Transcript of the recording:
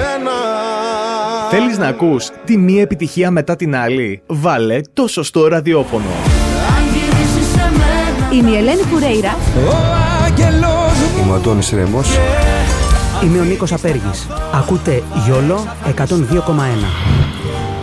σένα. Θέλεις να ακούς τη μία επιτυχία μετά την άλλη? Βάλε το σωστό ραδιόφωνο. Είμαι η Ελένη Φουρέιρα. Είμαι ο Αντώνης Ρέμος. Είμαι ο Νίκος Απέργης. Ακούτε YOLO 102,1.